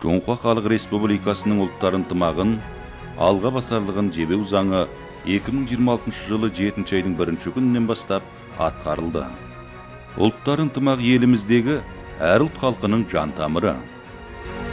Жоңқа Халық Республикасының ұлттар ынтымағын алға басарлығын жебеу заңы 2026 жылы 7 айдың 1 күнінен бастап атқарылды. Ұлттар ынтымағы еліміздегі әр ұлт халқының жан тамыры.